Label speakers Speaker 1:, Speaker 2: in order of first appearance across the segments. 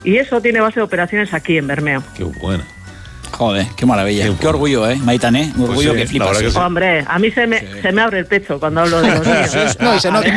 Speaker 1: Y eso tiene base de operaciones aquí en Bermeo.
Speaker 2: Qué buena.
Speaker 3: Joder, qué maravilla. Qué orgullo, Maitane. Un orgullo que flipas.
Speaker 2: Que sí.
Speaker 1: Hombre, a mí se me abre el pecho cuando hablo de los míos.
Speaker 3: No, y se nota.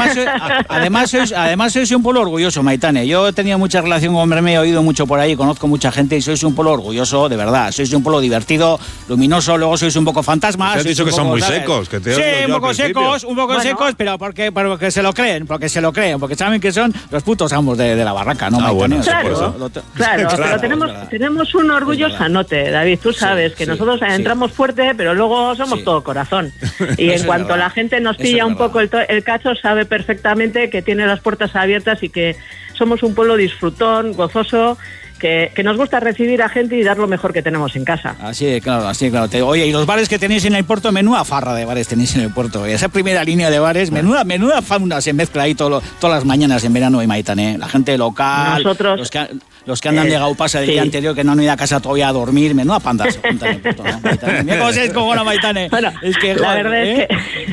Speaker 3: Además sois un pueblo orgulloso, Maitane. Yo he tenido mucha relación con Bermeo, he oído mucho por ahí, conozco mucha gente y sois un pueblo orgulloso, de verdad. Sois un pueblo divertido, luminoso, luego sois un poco fantasmas.
Speaker 2: Te has dicho que son muy secos. Que te
Speaker 3: sí, un poco secos, pero porque se lo creen, porque saben que son los putos amos de la barraca, ¿no, Maitane?
Speaker 1: Bueno, claro, pero tenemos un orgullo sanote, David. Tú sabes que nosotros entramos fuerte, pero luego somos todo corazón. Y en cuanto la gente nos pilla un poco el cacho, sabe perfectamente que tiene las puertas abiertas y que somos un pueblo disfrutón, gozoso, que nos gusta recibir a gente y dar lo mejor que tenemos en casa.
Speaker 3: Así, claro. Oye, y los bares que tenéis en el puerto, menuda farra de bares tenéis en el puerto. Esa primera línea de bares, menuda fauna se mezcla ahí todas las mañanas en verano en Maitane. La gente local,
Speaker 1: nosotros,
Speaker 3: los que han llegado pasa del día anterior, que no han ido a casa todavía a dormir, menuda panda se juntan en el puerto, ¿no, Maitane? Mira cómo es como una Maitane.
Speaker 1: Bueno,
Speaker 3: es que,
Speaker 1: la verdad es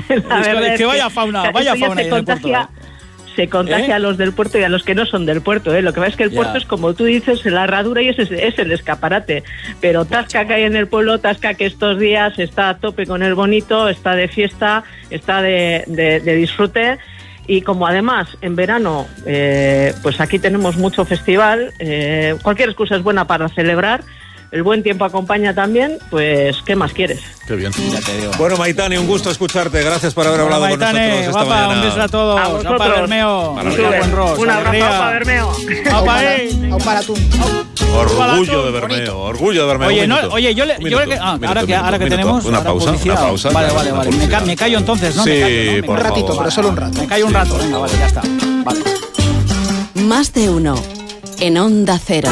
Speaker 1: que
Speaker 3: vaya fauna ahí en el puerto.
Speaker 1: Se contagia a los del puerto y a los que no son del puerto, Lo que pasa es que el puerto es, como tú dices, la herradura y es el escaparate. Pero Tasca que hay en el pueblo, Tasca que estos días está a tope con el bonito, está de fiesta, está de disfrute. Y como además en verano, pues aquí tenemos mucho festival, cualquier excusa es buena para celebrar. El buen tiempo acompaña también, pues, ¿qué más quieres?
Speaker 2: Qué bien. Ya te digo. Bueno, Maitane, un gusto escucharte. Gracias por haber hablado
Speaker 3: Maitane,
Speaker 2: con nosotros esta mañana.
Speaker 3: Un beso a todos.
Speaker 1: A vosotros.
Speaker 3: Bermeo.
Speaker 1: Un abrazo para Bermeo.
Speaker 4: Para tú.
Speaker 2: Orgullo de Bermeo.
Speaker 3: Oye, ahora que tenemos
Speaker 2: una pausa.
Speaker 3: Vale. Me callo entonces, ¿no?
Speaker 2: Sí,
Speaker 4: un ratito, pero solo un rato.
Speaker 3: Me callo un rato. Venga, vale, ya está. Vale.
Speaker 5: Más de uno en Onda Cero.